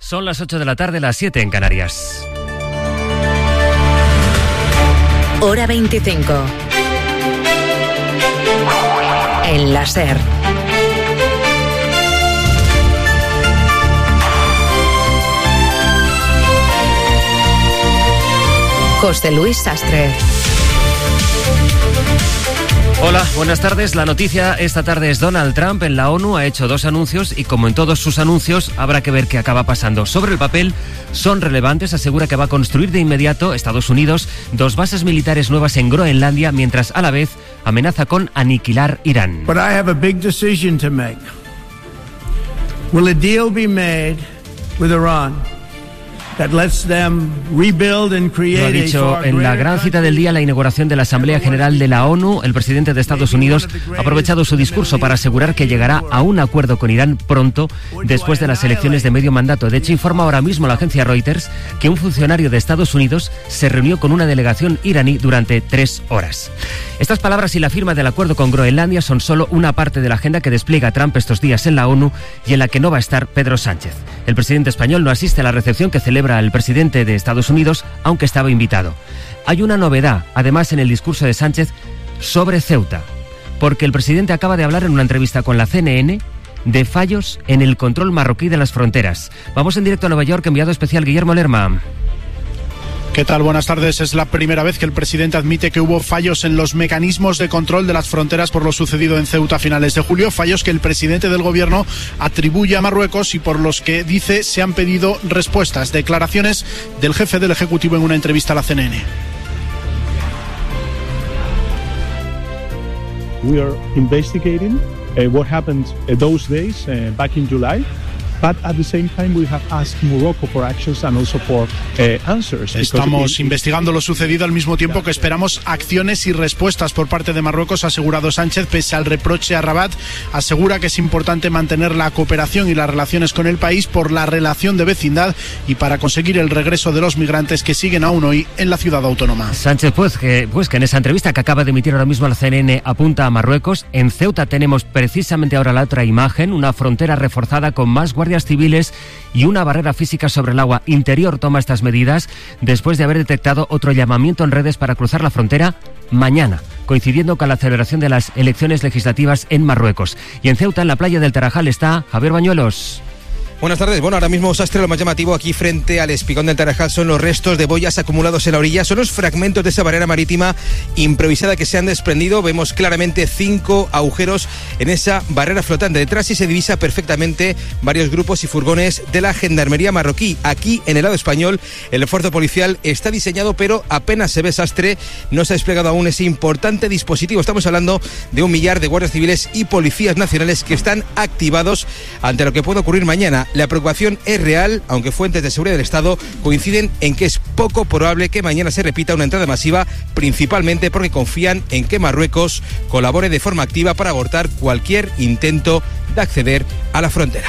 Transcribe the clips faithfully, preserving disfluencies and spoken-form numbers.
Son las ocho de la tarde, las siete en Canarias. Hora veinticinco. En la SER. José Luis Sastre. Hola, buenas tardes. La noticia esta tarde es Donald Trump en la ONU ha hecho dos anuncios y como en todos sus anuncios habrá que ver qué acaba pasando. Sobre el papel son relevantes, asegura que va a construir de inmediato Estados Unidos dos bases militares nuevas en Groenlandia, mientras a la vez amenaza con aniquilar Irán. But I have a big decision to make. Will a deal be made with Iran? That lets them rebuild and create. Lo ha dicho en la gran cita del día, la inauguración de la Asamblea General de la ONU. El presidente de Estados Unidos ha aprovechado su discurso para asegurar que llegará a un acuerdo con Irán pronto, después de las elecciones de medio mandato. De hecho, informa ahora mismo la agencia Reuters que un funcionario de Estados Unidos se reunió con una delegación iraní durante tres horas. Estas palabras y la firma del acuerdo con Groenlandia son solo una parte de la agenda que despliega Trump estos días en la ONU y en la que no va a estar Pedro Sánchez. El presidente español no asiste a la recepción que celebra el presidente de Estados Unidos, aunque estaba invitado. Hay una novedad, además, en el discurso de Sánchez sobre Ceuta, porque el presidente acaba de hablar en una entrevista con la C N N de fallos en el control marroquí de las fronteras. Vamos en directo a Nueva York, enviado especial Guillermo Lerma. ¿Qué tal? Buenas tardes. Es la primera vez que el presidente admite que hubo fallos en los mecanismos de control de las fronteras por lo sucedido en Ceuta a finales de julio, fallos que el presidente del gobierno atribuye a Marruecos y por los que dice se han pedido respuestas. Declaraciones del jefe del Ejecutivo en una entrevista a la C N N. We are investigating uh, what happened uh, those days uh, back in July. But at the same time we have asked Morocco for actions and also for uh, answers. Estamos investigando lo sucedido al mismo tiempo que esperamos acciones y respuestas por parte de Marruecos, ha asegurado Sánchez, pese al reproche a Rabat. Asegura que es importante mantener la cooperación y las relaciones con el país por la relación de vecindad y para conseguir el regreso de los migrantes que siguen aún hoy en la ciudad autónoma. Sánchez, pues que, pues que en esa entrevista que acaba de emitir ahora mismo la C N N apunta a Marruecos. En Ceuta tenemos precisamente ahora la otra imagen, una frontera reforzada con más guardias civiles y una barrera física sobre el agua interior. Toma estas medidas después de haber detectado otro llamamiento en redes para cruzar la frontera mañana, coincidiendo con la celebración de las elecciones legislativas en Marruecos. Y en Ceuta, en la playa del Tarajal, está Javier Bañuelos. Buenas tardes. Bueno, ahora mismo, Sastre, lo más llamativo aquí frente al espigón del Tarajal son los restos de boyas acumulados en la orilla. Son los fragmentos de esa barrera marítima improvisada que se han desprendido. Vemos claramente cinco agujeros en esa barrera flotante. Detrás sí se divisa perfectamente varios grupos y furgones de la gendarmería marroquí. Aquí, en el lado español, el esfuerzo policial está diseñado, pero apenas se ve, Sastre. No se ha desplegado aún ese importante dispositivo. Estamos hablando de un millar de guardias civiles y policías nacionales que están activados ante lo que puede ocurrir mañana. La preocupación es real, aunque fuentes de seguridad del Estado coinciden en que es poco probable que mañana se repita una entrada masiva, principalmente porque confían en que Marruecos colabore de forma activa para abortar cualquier intento de acceder a la frontera.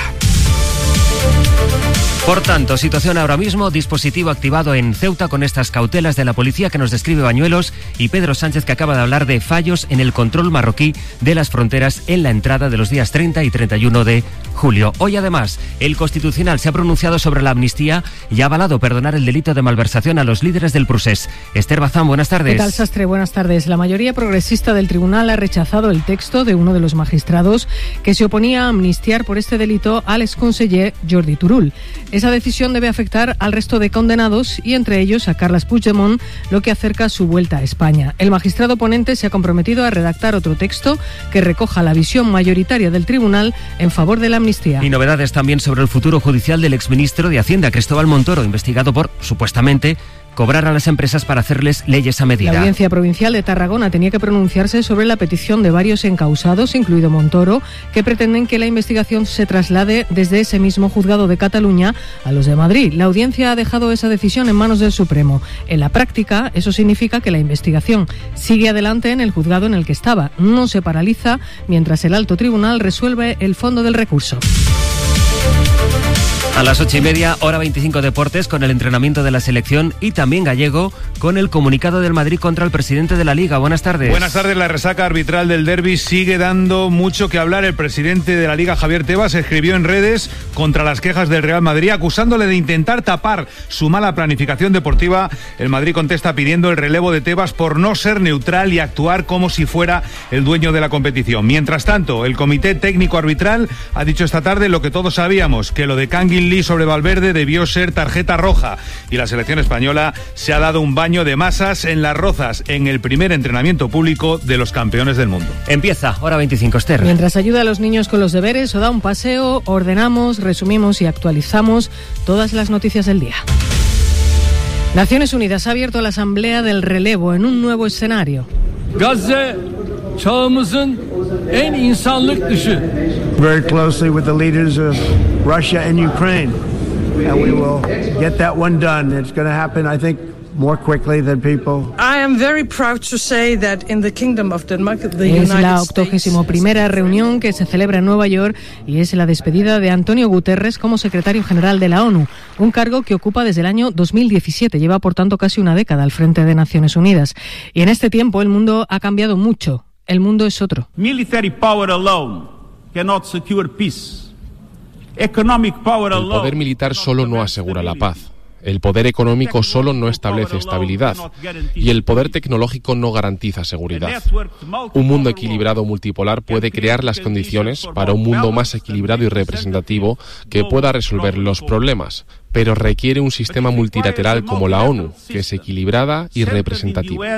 Por tanto, situación ahora mismo, dispositivo activado en Ceuta con estas cautelas de la policía que nos describe Bañuelos, y Pedro Sánchez, que acaba de hablar de fallos en el control marroquí de las fronteras en la entrada de los días treinta y treinta y uno de julio. Hoy, además, el Constitucional se ha pronunciado sobre la amnistía y ha avalado perdonar el delito de malversación a los líderes del Procés. Esther Bazán, buenas tardes. ¿Qué tal, Sastre? Buenas tardes. La mayoría progresista del tribunal ha rechazado el texto de uno de los magistrados que se oponía a amnistiar por este delito al exconseller Jordi Turull. Esa decisión debe afectar al resto de condenados y entre ellos a Carles Puigdemont, lo que acerca su vuelta a España. El magistrado ponente se ha comprometido a redactar otro texto que recoja la visión mayoritaria del tribunal en favor de la amnistía. Y novedades también sobre el futuro judicial del exministro de Hacienda, Cristóbal Montoro, investigado por, supuestamente, cobrar a las empresas para hacerles leyes a medida. La Audiencia Provincial de Tarragona tenía que pronunciarse sobre la petición de varios encausados, incluido Montoro, que pretenden que la investigación se traslade desde ese mismo juzgado de Cataluña a los de Madrid. La audiencia ha dejado esa decisión en manos del Supremo. En la práctica, eso significa que la investigación sigue adelante en el juzgado en el que estaba. No se paraliza mientras el alto tribunal resuelve el fondo del recurso. A las ocho y media, hora veinticinco deportes, con el entrenamiento de la selección y también gallego, con el comunicado del Madrid contra el presidente de la Liga. Buenas tardes. Buenas tardes. La resaca arbitral del derbi sigue dando mucho que hablar. El presidente de la Liga, Javier Tebas, escribió en redes contra las quejas del Real Madrid, acusándole de intentar tapar su mala planificación deportiva. El Madrid contesta pidiendo el relevo de Tebas por no ser neutral y actuar como si fuera el dueño de la competición. Mientras tanto, el Comité Técnico Arbitral ha dicho esta tarde lo que todos sabíamos, que lo de Kangin Lee sobre Valverde debió ser tarjeta roja, y la selección española se ha dado un baño de masas en Las Rozas en el primer entrenamiento público de los campeones del mundo. Empieza, hora veinticinco, Esther. Mientras ayuda a los niños con los deberes o da un paseo, ordenamos, resumimos y actualizamos todas las noticias del día. Naciones Unidas ha abierto la Asamblea del Relevo en un nuevo escenario. Gazze çağımızın en insanlık dışı. Very closely with the leaders of Russia and Ukraine, and we will get that one done. It's going to happen, I think, more quickly than people. I am very proud to say that in the Kingdom of Denmark, the United Es la States. octogésima primera reunión que se celebra en Nueva York y es la despedida de Antonio Guterres como secretario general de la ONU, un cargo que ocupa desde el año dos mil diecisiete. Lleva, por tanto, casi una década al frente de Naciones Unidas. Y en este tiempo el mundo ha cambiado mucho. El mundo es otro. Military power alone cannot secure peace. Economic power alone. El poder militar solo no asegura la paz. El poder económico solo no establece estabilidad y el poder tecnológico no garantiza seguridad. Un mundo equilibrado multipolar puede crear las condiciones para un mundo más equilibrado y representativo que pueda resolver los problemas, pero requiere un sistema multilateral como la ONU, que es equilibrada y representativa.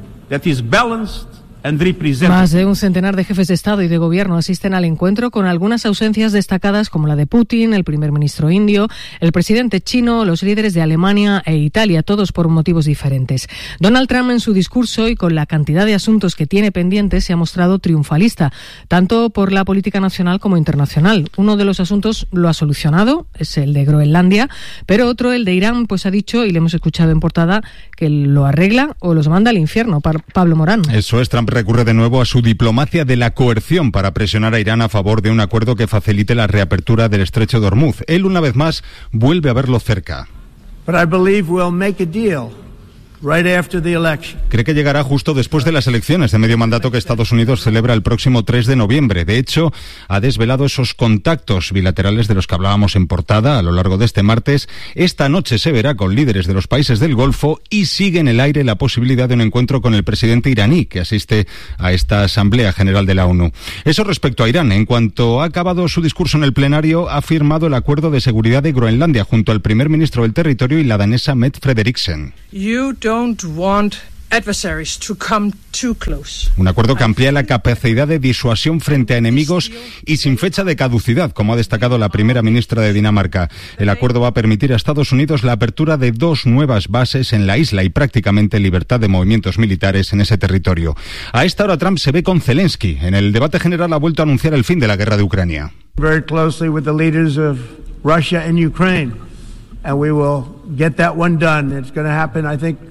Más de un centenar de jefes de Estado y de Gobierno asisten al encuentro, con algunas ausencias destacadas como la de Putin, el primer ministro indio, el presidente chino, los líderes de Alemania e Italia, todos por motivos diferentes. Donald Trump, en su discurso y con la cantidad de asuntos que tiene pendientes, se ha mostrado triunfalista, tanto por la política nacional como internacional. Uno de los asuntos lo ha solucionado, es el de Groenlandia, pero otro, el de Irán, pues ha dicho, y le hemos escuchado en portada, que lo arregla o los manda al infierno. Pablo Morán. Eso es, Trump recurre de nuevo a su diplomacia de la coerción para presionar a Irán a favor de un acuerdo que facilite la reapertura del estrecho de Hormuz. Él, una vez más, vuelve a verlo cerca. But I believe we'll make a deal right after the election. Cree que llegará justo después de las elecciones de medio mandato que Estados Unidos celebra el próximo tres de noviembre. De hecho, ha desvelado esos contactos bilaterales de los que hablábamos en portada a lo largo de este martes. Esta noche se verá con líderes de los países del Golfo y sigue en el aire la posibilidad de un encuentro con el presidente iraní que asiste a esta Asamblea General de la ONU. Eso respecto a Irán. En cuanto ha acabado su discurso en el plenario, ha firmado el acuerdo de seguridad de Groenlandia junto al primer ministro del territorio y la danesa Mette Frederiksen. You don't want adversaries to come too close. Un acuerdo que amplía la capacidad de disuasión frente a enemigos y sin fecha de caducidad, como ha destacado la primera ministra de Dinamarca. El acuerdo va a permitir a Estados Unidos la apertura de dos nuevas bases en la isla y prácticamente libertad de movimientos militares en ese territorio. A esta hora Trump se ve con Zelensky. En el debate general ha vuelto a anunciar el fin de la guerra de Ucrania. Very closely with the leaders of Russia and Ukraine, and we will get that one done. It's going to happen, I think,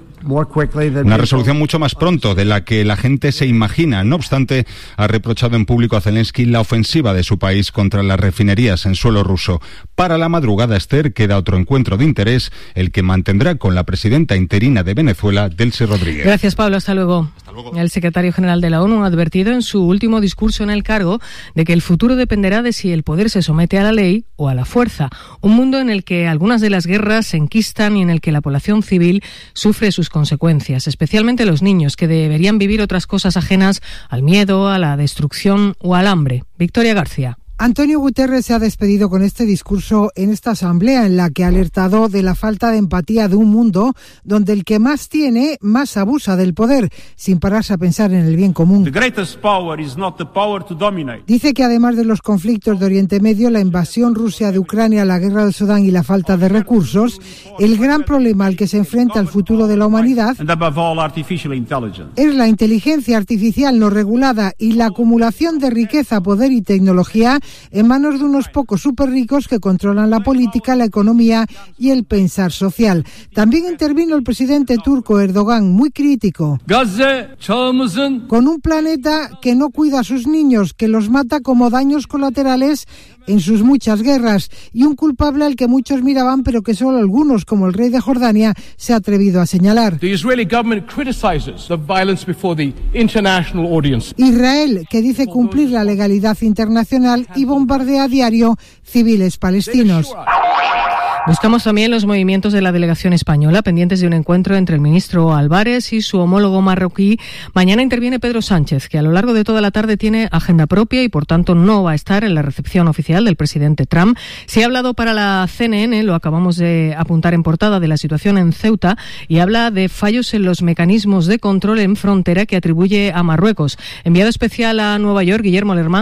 Una resolución mucho más pronto de la que la gente se imagina. No obstante, ha reprochado en público a Zelensky la ofensiva de su país contra las refinerías en suelo ruso. Para la madrugada, Esther, queda otro encuentro de interés, el que mantendrá con la presidenta interina de Venezuela, Delcy Rodríguez. Gracias, Pablo. Hasta luego. Hasta luego. El secretario general de la ONU ha advertido en su último discurso en el cargo de que el futuro dependerá de si el poder se somete a la ley o a la fuerza. Un mundo en el que algunas de las guerras se enquistan y en el que la población civil sufre sus consecuencias, especialmente los niños, que deberían vivir otras cosas ajenas al miedo, a la destrucción o al hambre. Victoria García. Antonio Guterres se ha despedido con este discurso en esta asamblea en la que ha alertado de la falta de empatía de un mundo donde el que más tiene, más abusa del poder, sin pararse a pensar en el bien común. The greatest power is not the power to dominate. Dice que además de los conflictos de Oriente Medio, la invasión Rusia de Ucrania, la guerra del Sudán y la falta de recursos, el gran problema al que se enfrenta el futuro de la humanidad And above all, artificial intelligence. es la inteligencia artificial no regulada y la acumulación de riqueza, poder y tecnología en manos de unos pocos súper ricos que controlan la política, la economía y el pensar social. También intervino el presidente turco Erdogan, muy crítico. Con un planeta que no cuida a sus niños, que los mata como daños colaterales en sus muchas guerras, y un culpable al que muchos miraban pero que solo algunos, como el rey de Jordania, se ha atrevido a señalar. The Israeli government criticizes the violence before the international audience. Israel, que dice cumplir la legalidad internacional y bombardea a diario civiles palestinos. Buscamos también los movimientos de la delegación española, pendientes de un encuentro entre el ministro Álvarez y su homólogo marroquí. Mañana interviene Pedro Sánchez, que a lo largo de toda la tarde tiene agenda propia y por tanto no va a estar en la recepción oficial del presidente Trump. Se ha hablado para la C N N, lo acabamos de apuntar en portada, de la situación en Ceuta y habla de fallos en los mecanismos de control en frontera que atribuye a Marruecos. Enviado especial a Nueva York, Guillermo Lerma.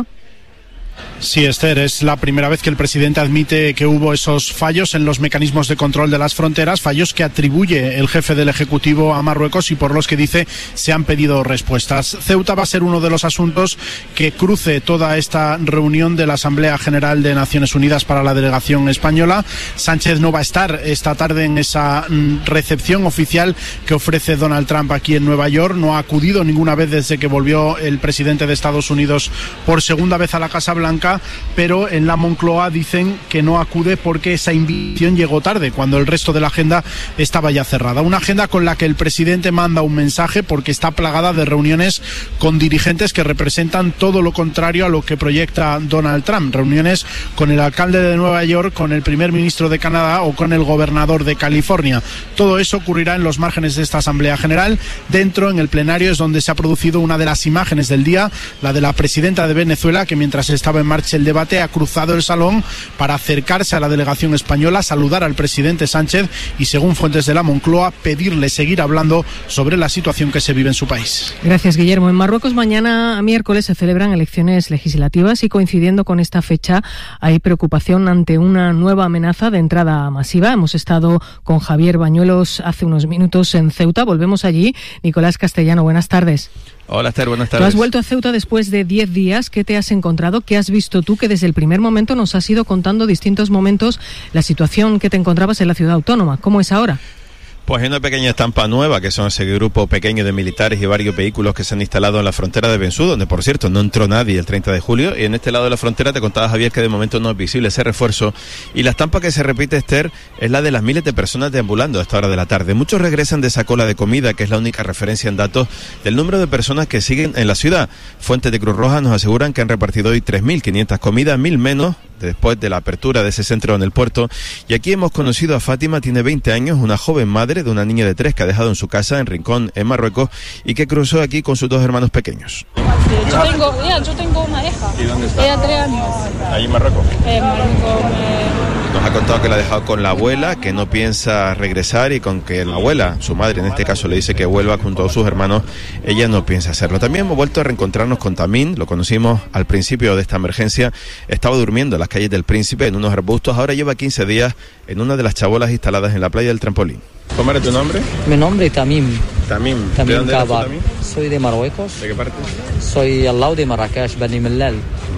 Sí, Esther, es la primera vez que el presidente admite que hubo esos fallos en los mecanismos de control de las fronteras, fallos que atribuye el jefe del Ejecutivo a Marruecos y por los que dice se han pedido respuestas. Ceuta va a ser uno de los asuntos que cruce toda esta reunión de la Asamblea General de Naciones Unidas para la delegación española. Sánchez no va a estar esta tarde en esa recepción oficial que ofrece Donald Trump aquí en Nueva York. No ha acudido ninguna vez desde que volvió el presidente de Estados Unidos por segunda vez a la Casa Blanca, pero en la Moncloa dicen que no acude porque esa invitación llegó tarde, cuando el resto de la agenda estaba ya cerrada. Una agenda con la que el presidente manda un mensaje porque está plagada de reuniones con dirigentes que representan todo lo contrario a lo que proyecta Donald Trump. Reuniones con el alcalde de Nueva York, con el primer ministro de Canadá o con el gobernador de California. Todo eso ocurrirá en los márgenes de esta Asamblea General. Dentro, en el plenario, es donde se ha producido una de las imágenes del día, la de la presidenta de Venezuela, que mientras estaba en marcha el debate ha cruzado el salón para acercarse a la delegación española, saludar al presidente Sánchez y, según fuentes de la Moncloa, pedirle seguir hablando sobre la situación que se vive en su país. Gracias, Guillermo. En Marruecos mañana miércoles se celebran elecciones legislativas y, coincidiendo con esta fecha, hay preocupación ante una nueva amenaza de entrada masiva. Hemos estado con Javier Bañuelos hace unos minutos en Ceuta. Volvemos allí. Nicolás Castellano, buenas tardes. Hola, Esther, buenas tardes. Tú has vuelto a Ceuta después de diez días. ¿Qué te has encontrado? ¿Qué has visto tú? Que desde el primer momento nos has ido contando distintos momentos la situación que te encontrabas en la ciudad autónoma. ¿Cómo es ahora? Pues hay una pequeña estampa nueva, que son ese grupo pequeño de militares y varios vehículos que se han instalado en la frontera de Bensú, donde, por cierto, no entró nadie el treinta de julio. Y en este lado de la frontera te contaba, Javier, que de momento no es visible ese refuerzo. Y la estampa que se repite, Esther, es la de las miles de personas deambulando a esta hora de la tarde. Muchos regresan de esa cola de comida, que es la única referencia en datos del número de personas que siguen en la ciudad. Fuentes de Cruz Roja nos aseguran que han repartido hoy tres mil quinientas comidas, mil menos después de la apertura de ese centro en el puerto. Y aquí hemos conocido a Fátima, tiene veinte años, una joven madre de una niña de tres que ha dejado en su casa en Rincón, en Marruecos, y que cruzó aquí con sus dos hermanos pequeños. Yo tengo, ya, yo tengo una hija. ¿Y dónde está? Ella tres años. ¿Ahí en Marruecos? En Marruecos. Eh... Nos ha contado que la ha dejado con la abuela, que no piensa regresar, y con que la abuela, su madre en este caso, le dice que vuelva con todos sus hermanos, ella no piensa hacerlo. También hemos vuelto a reencontrarnos con Tamín, lo conocimos al principio de esta emergencia. Estaba durmiendo en las calles del Príncipe, en unos arbustos. Ahora lleva quince días en una de las chabolas instaladas en la playa del Trampolín. ¿Cómo era tu nombre? Mi nombre es Tamim. Tamim. Tamim ¿De dónde eres tú, Kabar. Tamim? Soy de Marruecos. ¿De qué parte? Soy al lado de Marrakech, Bani Mellal.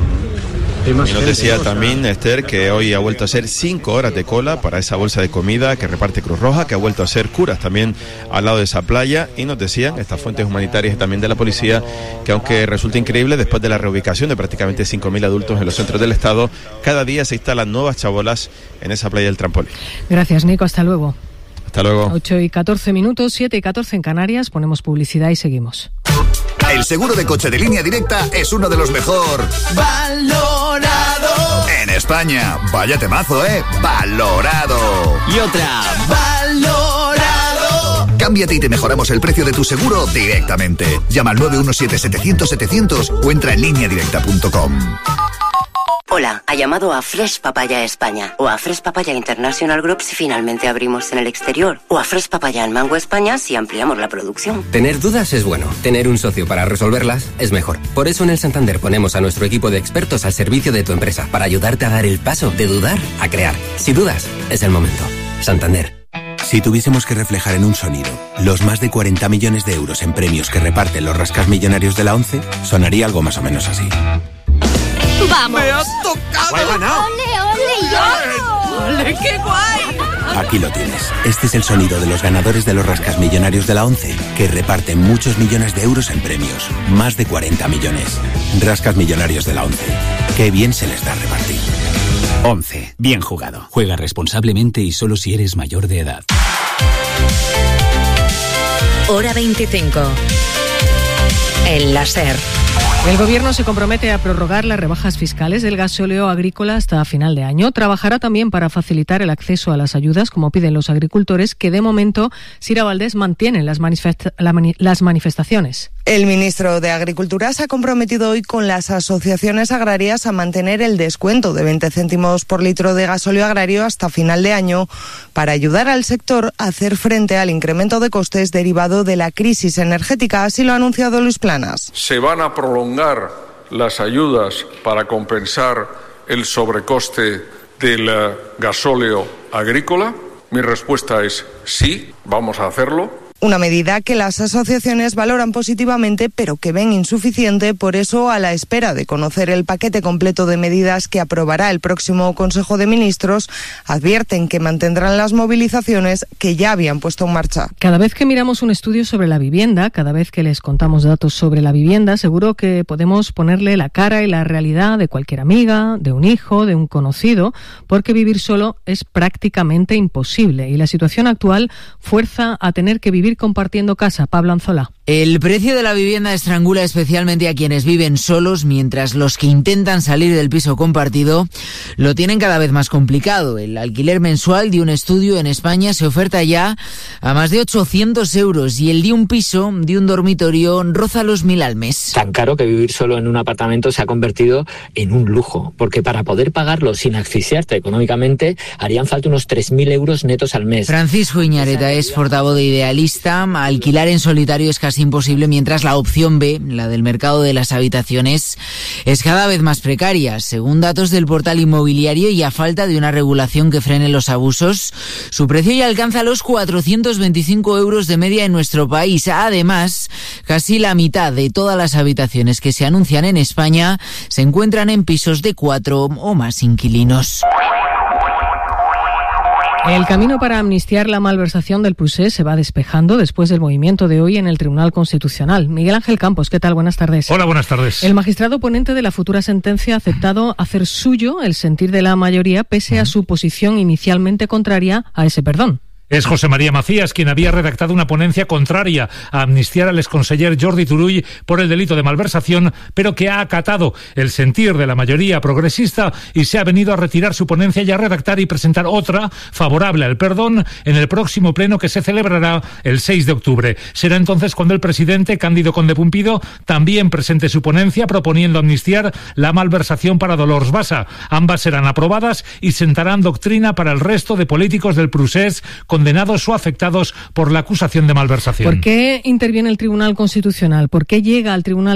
Y nos decía también, Esther, que hoy ha vuelto a hacer cinco horas de cola para esa bolsa de comida que reparte Cruz Roja, que ha vuelto a hacer curas también al lado de esa playa. Y nos decían estas fuentes humanitarias y también de la policía que, aunque resulta increíble, después de la reubicación de prácticamente cinco mil adultos en los centros del Estado, cada día se instalan nuevas chabolas en esa playa del Trampolín. Gracias, Nico. Hasta luego. Hasta luego. ocho y catorce minutos, siete y catorce en Canarias. Ponemos publicidad y seguimos. El seguro de coche de Línea Directa es uno de los mejor valorado en España. Vaya temazo, ¿eh? Valorado. Y otra, valorado. Cámbiate y te mejoramos el precio de tu seguro directamente. Llama al nueve uno siete, setecientos, setecientos o entra en línea directa punto com. Hola, ha llamado a Fresh Papaya España o a Fresh Papaya International Group si finalmente abrimos en el exterior, o a Fresh Papaya en Mango España si ampliamos la producción. Tener dudas es bueno, tener un socio para resolverlas es mejor. Por eso en el Santander ponemos a nuestro equipo de expertos al servicio de tu empresa para ayudarte a dar el paso de dudar a crear. Si dudas, es el momento. Santander. Si tuviésemos que reflejar en un sonido los más de cuarenta millones de euros en premios que reparten los rascasmillonarios de la ONCE, sonaría algo más o menos así. ¡Vamos! ¡Me has tocado! ¡He ganado! ¡Ole, ole, yo! ¡Ole, qué guay! Aquí lo tienes. Este es el sonido de los ganadores de los rascasmillonarios de la ONCE, que reparten muchos millones de euros en premios. Más de cuarenta millones. Rascasmillonarios de la ONCE. ¡Qué bien se les da repartir! once. Bien jugado. Juega responsablemente y solo si eres mayor de edad. Hora veinticinco. El láser. El Gobierno se compromete a prorrogar las rebajas fiscales del gasóleo agrícola hasta final de año. Trabajará también para facilitar el acceso a las ayudas, como piden los agricultores, que de momento Sira Valdés mantienen las, manifesta- la mani- las manifestaciones. El ministro de Agricultura se ha comprometido hoy con las asociaciones agrarias a mantener el descuento de veinte céntimos por litro de gasóleo agrario hasta final de año para ayudar al sector a hacer frente al incremento de costes derivado de la crisis energética. Así lo ha anunciado Luis Planas. Se van a prolongar las ayudas para compensar el sobrecoste del gasóleo agrícola. Mi respuesta es sí, vamos a hacerlo. Una medida que las asociaciones valoran positivamente, pero que ven insuficiente. Por eso, a la espera de conocer el paquete completo de medidas que aprobará el próximo Consejo de Ministros, advierten que mantendrán las movilizaciones que ya habían puesto en marcha. Cada vez que miramos un estudio sobre la vivienda, cada vez que les contamos datos sobre la vivienda, seguro que podemos ponerle la cara y la realidad de cualquier amiga, de un hijo, de un conocido, porque vivir solo es prácticamente imposible y la situación actual fuerza a tener que vivir compartiendo casa. Pablo Anzola. El precio de la vivienda estrangula especialmente a quienes viven solos, mientras los que intentan salir del piso compartido lo tienen cada vez más complicado. El alquiler mensual de un estudio en España se oferta ya a más de ochocientos euros y el de un piso, de un dormitorio, roza los mil al mes. Tan caro que vivir solo en un apartamento se ha convertido en un lujo, porque para poder pagarlo sin asfixiarte económicamente harían falta unos tres mil euros netos al mes. Francisco Iñareta es portavoz de Idealista. Alquilar en solitario es casi imposible, mientras la opción B, la del mercado de las habitaciones, es cada vez más precaria. Según datos del portal inmobiliario y a falta de una regulación que frene los abusos, su precio ya alcanza los cuatrocientos veinticinco euros de media en nuestro país. Además, casi la mitad de todas las habitaciones que se anuncian en España se encuentran en pisos de cuatro o más inquilinos. El camino para amnistiar la malversación del procés se va despejando después del movimiento de hoy en el Tribunal Constitucional. Miguel Ángel Campos, ¿qué tal? Buenas tardes. Hola, buenas tardes. El magistrado ponente de la futura sentencia ha aceptado hacer suyo el sentir de la mayoría pese a su posición inicialmente contraria a ese perdón. Es José María Macías quien había redactado una ponencia contraria a amnistiar al exconseller Jordi Turull por el delito de malversación, pero que ha acatado el sentir de la mayoría progresista y se ha venido a retirar su ponencia y a redactar y presentar otra favorable al perdón en el próximo pleno que se celebrará el seis de octubre. Será entonces cuando el presidente Cándido Conde Pumpido también presente su ponencia proponiendo amnistiar la malversación para Dolors Bassa. Ambas serán aprobadas y sentarán doctrina para el resto de políticos del procés condenados o afectados por la acusación de malversación. ¿Por qué interviene el Tribunal Constitucional? ¿Por qué llega al Tribunal